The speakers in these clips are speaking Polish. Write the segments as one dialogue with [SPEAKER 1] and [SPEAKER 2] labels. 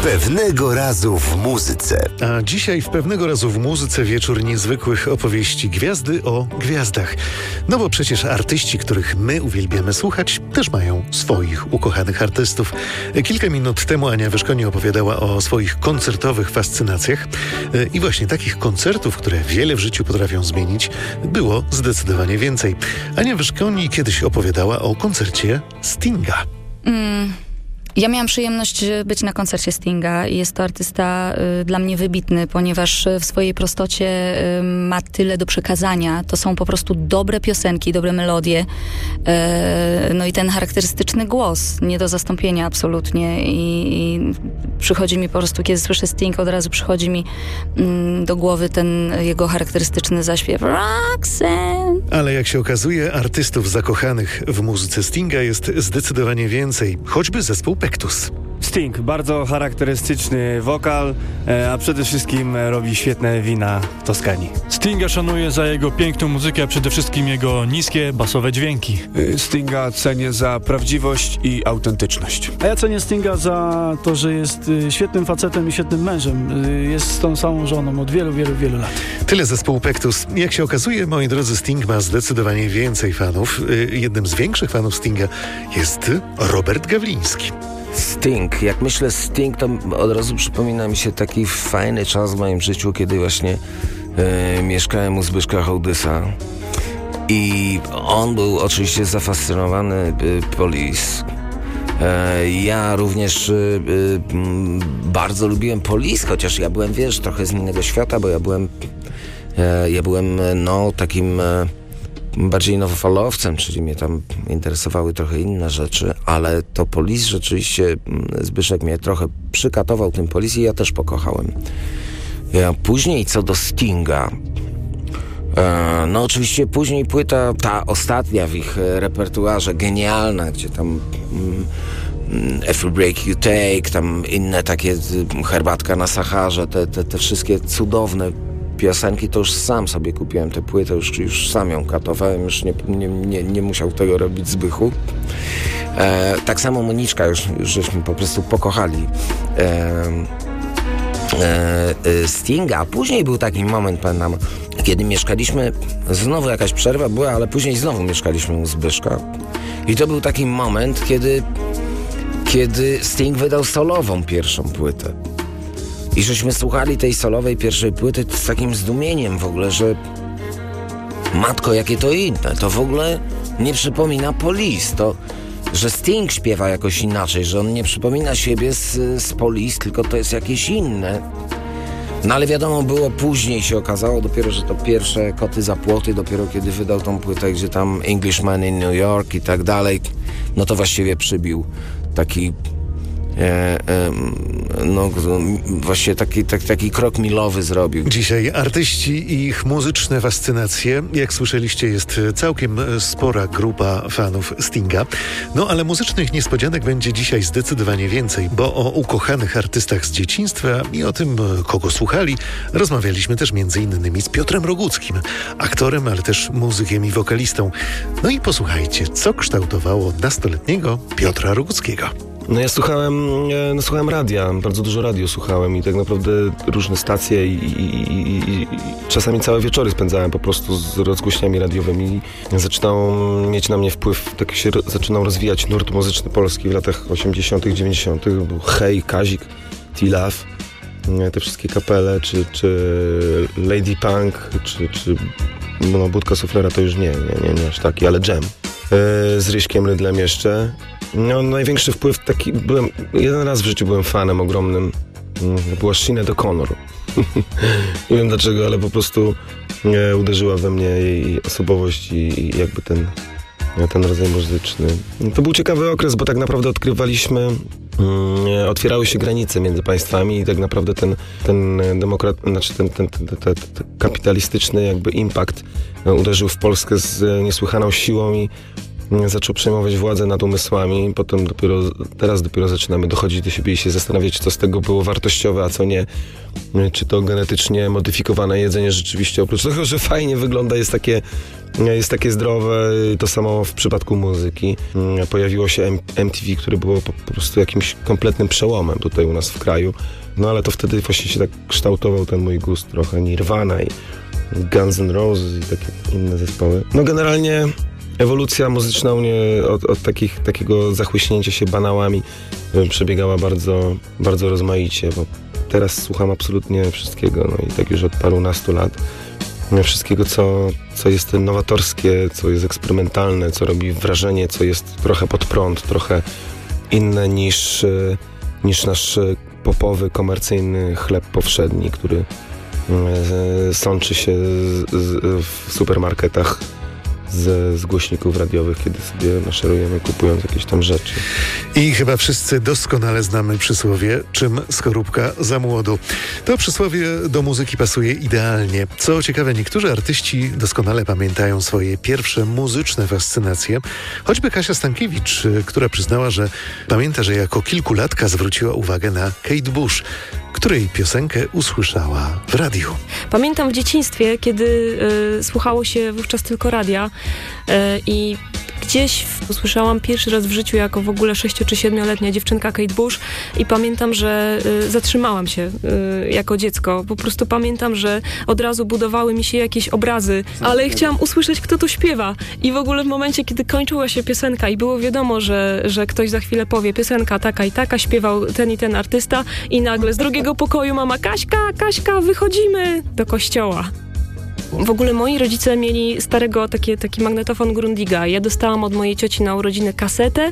[SPEAKER 1] Pewnego razu w muzyce.
[SPEAKER 2] A dzisiaj w Pewnego razu w muzyce wieczór niezwykłych opowieści gwiazdy o gwiazdach. No bo przecież artyści, których my uwielbiamy słuchać, też mają swoich ukochanych artystów. Kilka minut temu Ania Wyszkoni opowiadała o swoich koncertowych fascynacjach. I właśnie takich koncertów, które wiele w życiu potrafią zmienić, było zdecydowanie więcej. Ania Wyszkoni kiedyś opowiadała o koncercie Stinga.
[SPEAKER 3] Ja miałam przyjemność być na koncercie Stinga i jest to artysta dla mnie wybitny, ponieważ w swojej prostocie ma tyle do przekazania. To są po prostu dobre piosenki, dobre melodie. No i ten charakterystyczny głos, nie do zastąpienia absolutnie. I przychodzi mi po prostu, kiedy słyszę Sting, od razu przychodzi mi do głowy ten jego charakterystyczny zaśpiew. Roxanne.
[SPEAKER 2] Ale jak się okazuje, artystów zakochanych w muzyce Stinga jest zdecydowanie więcej. Choćby zespół Pektus.
[SPEAKER 4] Sting, bardzo charakterystyczny wokal, a przede wszystkim robi świetne wina w Toskanii.
[SPEAKER 5] Stinga szanuję za jego piękną muzykę, a przede wszystkim jego niskie, basowe dźwięki.
[SPEAKER 6] Stinga cenię za prawdziwość i autentyczność.
[SPEAKER 7] A ja cenię Stinga za to, że jest świetnym facetem i świetnym mężem. Jest z tą samą żoną od wielu, wielu, wielu lat.
[SPEAKER 2] Tyle zespół Pektus. Jak się okazuje, moi drodzy, Sting ma zdecydowanie więcej fanów. Jednym z większych fanów Stinga jest Robert Gawliński.
[SPEAKER 8] Sting. Jak myślę Sting, to od razu przypomina mi się taki fajny czas w moim życiu, kiedy właśnie mieszkałem u Zbyszka Hołdysa i on był oczywiście zafascynowany Police. Ja również bardzo lubiłem Police, chociaż ja byłem, trochę z innego świata, bo ja byłem takim bardziej nowofalowcem, czyli mnie tam interesowały trochę inne rzeczy, ale to Police rzeczywiście, Zbyszek mnie trochę przykatował tym Police i ja też pokochałem. Później co do Stinga, oczywiście później płyta, ta ostatnia w ich repertuarze, genialna, gdzie tam Every Break You Take, tam inne takie, Herbatka na Saharze, te wszystkie cudowne piosenki, to już sam sobie kupiłem tę płytę, już sam ją katowałem, już nie musiał tego robić Zbychu. Tak samo Moniczka, już żeśmy po prostu pokochali Stinga, a później był taki moment, pamiętam, kiedy mieszkaliśmy, znowu jakaś przerwa była, ale później znowu mieszkaliśmy u Zbyszka i to był taki moment, kiedy Sting wydał solową pierwszą płytę. I żeśmy słuchali tej solowej pierwszej płyty z takim zdumieniem w ogóle, że matko, jakie to inne, to w ogóle nie przypomina Police, to, że Sting śpiewa jakoś inaczej, że on nie przypomina siebie z Police, tylko to jest jakieś inne. No ale wiadomo było, później się okazało dopiero, że to pierwsze Koty za płoty, dopiero kiedy wydał tą płytę, gdzie tam Englishman in New York i tak dalej, no to właściwie przybił taki właśnie taki krok milowy zrobił.
[SPEAKER 2] Dzisiaj artyści i ich muzyczne fascynacje. Jak słyszeliście, jest całkiem spora grupa fanów Stinga. No ale muzycznych niespodzianek będzie dzisiaj zdecydowanie więcej, bo o ukochanych artystach z dzieciństwa i o tym, kogo słuchali, rozmawialiśmy też m.in. z Piotrem Roguckim, aktorem, ale też muzykiem i wokalistą. No i posłuchajcie, co kształtowało nastoletniego Piotra Roguckiego.
[SPEAKER 9] No ja słuchałem radia, bardzo dużo radio słuchałem i tak naprawdę różne stacje i czasami całe wieczory spędzałem po prostu z rozgłośniami radiowymi. Zaczynał mieć na mnie wpływ, tak się zaczynał rozwijać nurt muzyczny polski w latach 80., 90. Był Hej, Kazik, T-Love, te wszystkie kapele, czy Lady Punk, czy Budka Suflera to już nie aż taki, ale Jam. Z Ryśkiem Rydlem jeszcze. No, największy wpływ taki, jeden raz w życiu byłem fanem ogromnym, była Sinead O'Connor. Nie wiem dlaczego, ale po prostu uderzyła we mnie jej osobowość i jakby ten rodzaj muzyczny. To był ciekawy okres, bo tak naprawdę otwierały się granice między państwami i tak naprawdę ten kapitalistyczny jakby impact uderzył w Polskę z niesłychaną siłą i zaczął przejmować władzę nad umysłami. Potem teraz dopiero zaczynamy dochodzić do siebie i się zastanawiać, co z tego było wartościowe, a co nie. Czy to genetycznie modyfikowane jedzenie rzeczywiście, oprócz tego, że fajnie wygląda, jest takie zdrowe. To samo w przypadku muzyki. Pojawiło się MTV, które było po prostu jakimś kompletnym przełomem tutaj u nas w kraju. No ale to wtedy właśnie się tak kształtował ten mój gust trochę. Nirvana i Guns N' Roses i takie inne zespoły. No generalnie ewolucja muzyczna u mnie od takiego zachłyśnięcia się banałami przebiegała bardzo, bardzo rozmaicie, bo teraz słucham absolutnie wszystkiego, no i tak już od parunastu lat. Wszystkiego, co jest nowatorskie, co jest eksperymentalne, co robi wrażenie, co jest trochę pod prąd, trochę inne niż nasz popowy, komercyjny chleb powszedni, który sączy się w supermarketach z głośników radiowych, kiedy sobie maszerujemy, kupując jakieś tam rzeczy.
[SPEAKER 2] I chyba wszyscy doskonale znamy przysłowie, czym skorupka za młodu. To przysłowie do muzyki pasuje idealnie. Co ciekawe, niektórzy artyści doskonale pamiętają swoje pierwsze muzyczne fascynacje. Choćby Kasia Stankiewicz, która przyznała, że pamięta, że jako kilkulatka zwróciła uwagę na Kate Bush, której piosenkę usłyszała w radiu.
[SPEAKER 10] Pamiętam w dzieciństwie, kiedy słuchało się wówczas tylko radia i gdzieś usłyszałam pierwszy raz w życiu jako w ogóle 6- czy 7-letnia dziewczynka Kate Bush i pamiętam, że zatrzymałam się jako dziecko. Po prostu pamiętam, że od razu budowały mi się jakieś obrazy, ale chciałam usłyszeć, kto tu śpiewa. I w ogóle w momencie, kiedy kończyła się piosenka i było wiadomo, że ktoś za chwilę powie piosenka taka i taka, śpiewał ten i ten artysta i nagle z drugiego pokoju mama: Kaśka, wychodzimy do kościoła. W ogóle moi rodzice mieli taki magnetofon Grundiga. Ja dostałam od mojej cioci na urodziny kasetę,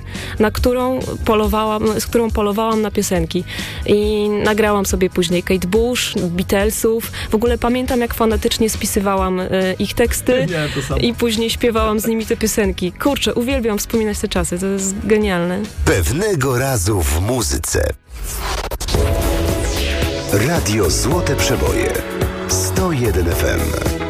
[SPEAKER 10] z którą polowałam na piosenki. I nagrałam sobie później Kate Bush, Beatlesów. W ogóle pamiętam, jak fonetycznie spisywałam ich teksty i później śpiewałam z nimi te piosenki. Kurczę, uwielbiam wspominać te czasy, to jest genialne.
[SPEAKER 1] Pewnego razu w muzyce. Radio Złote Przeboje 101 FM.